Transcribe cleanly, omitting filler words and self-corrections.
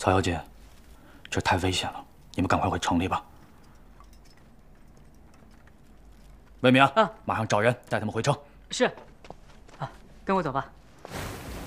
曹小姐，这太危险了，你们赶快回城里吧。魏明，马上找人带他们回城。 是，跟我走吧。